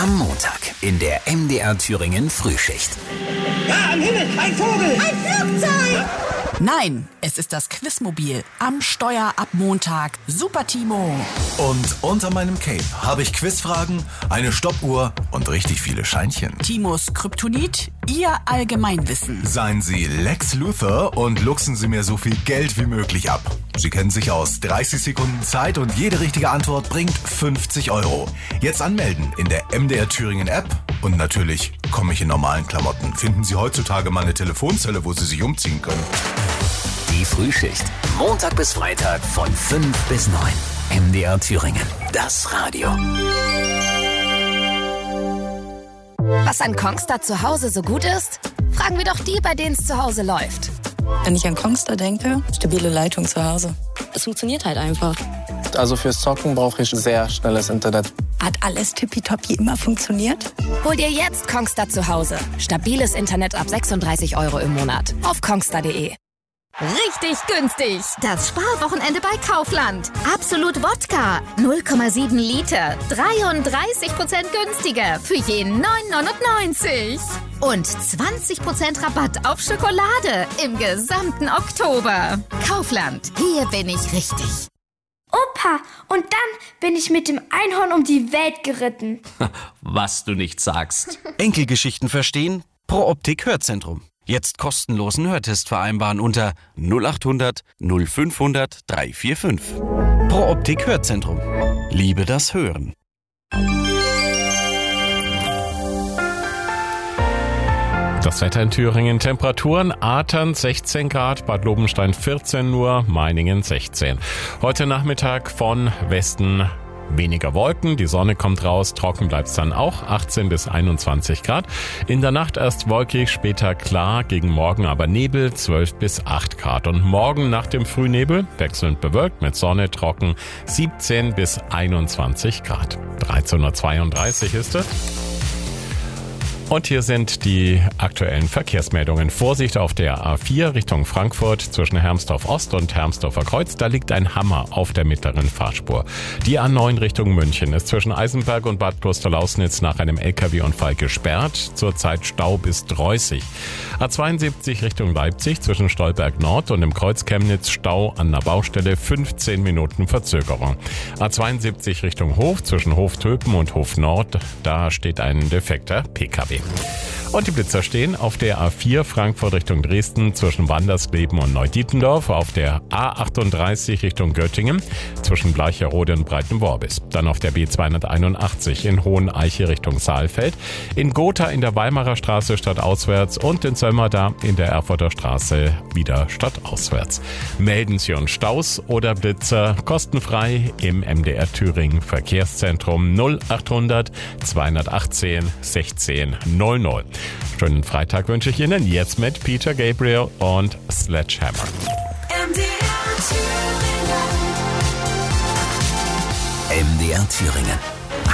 Am Montag in der MDR Thüringen Frühschicht. Da am Himmel, ein Vogel! Ein Flugzeug! Nein, es ist das Quizmobil. Am Steuer ab Montag. Super Timo. Und unter meinem Cape habe ich Quizfragen, eine Stoppuhr und richtig viele Scheinchen. Timos Kryptonit, Ihr Allgemeinwissen. Seien Sie Lex Luthor und luchsen Sie mir so viel Geld wie möglich ab. Sie kennen sich aus. 30 Sekunden Zeit und jede richtige Antwort bringt 50 €. Jetzt anmelden in der MDR Thüringen App. Und natürlich komme ich in normalen Klamotten. Finden Sie heutzutage mal eine Telefonzelle, wo Sie sich umziehen können. Die Frühschicht. Montag bis Freitag von 5 bis 9. MDR Thüringen. Das Radio. Was an Kongstar zu Hause so gut ist? Fragen wir doch die, bei denen es zu Hause läuft. Wenn ich an Kongstar denke, stabile Leitung zu Hause. Es funktioniert halt einfach. Also fürs Zocken brauche ich sehr schnelles Internet. Hat alles tippitoppi immer funktioniert? Hol dir jetzt Kongstar zu Hause. Stabiles Internet ab 36 € im Monat. Auf kongstar.de. Richtig günstig. Das Sparwochenende bei Kaufland. Absolut Wodka. 0,7 Liter. 33% günstiger. Für jeden 9,99. Und 20% Rabatt auf Schokolade im gesamten Oktober. Kaufland. Hier bin ich richtig. Opa, und dann bin ich mit dem Einhorn um die Welt geritten. Was du nicht sagst. Enkelgeschichten verstehen? Pro Optik Hörzentrum. Jetzt kostenlosen Hörtest vereinbaren unter 0800 0500 345. Pro Optik Hörzentrum. Liebe das Hören. Das Wetter in Thüringen, Temperaturen, Atern 16 Grad, Bad Lobenstein 14 nur, Meiningen 16. Heute Nachmittag von Westen weniger Wolken, die Sonne kommt raus, trocken bleibt's dann auch, 18 bis 21 Grad. In der Nacht erst wolkig, später klar, gegen Morgen aber Nebel, 12 bis 8 Grad. Und morgen nach dem Frühnebel wechselnd bewölkt mit Sonne, trocken, 17 bis 21 Grad. 13:32 ist es. Und hier sind die aktuellen Verkehrsmeldungen. Vorsicht auf der A4 Richtung Frankfurt zwischen Hermsdorf Ost und Hermsdorfer Kreuz. Da liegt ein Hammer auf der mittleren Fahrspur. Die A9 Richtung München ist zwischen Eisenberg und Bad Klosterlausnitz nach einem LKW-Unfall gesperrt. Zurzeit Stau bis Dreußig. A72 Richtung Leipzig zwischen Stolberg Nord und dem Kreuz Chemnitz Stau an der Baustelle, 15 Minuten Verzögerung. A72 Richtung Hof zwischen Hoftöpen und Hof Nord. Da steht ein defekter PKW. Und die Blitzer stehen auf der A4 Frankfurt Richtung Dresden zwischen Wandersgleben und Neudietendorf, auf der A38 Richtung Göttingen zwischen Bleicherode und Breitenworbis, dann auf der B281 in Hoheneiche Richtung Saalfeld, in Gotha in der Weimarer Straße stadtauswärts und in Söllmer in der Erfurter Straße wieder stadtauswärts. Melden Sie uns Staus oder Blitzer kostenfrei im MDR Thüringen Verkehrszentrum 0800 218 16 00. Schönen Freitag wünsche ich Ihnen jetzt mit Peter Gabriel und Sledgehammer. MDR Thüringen.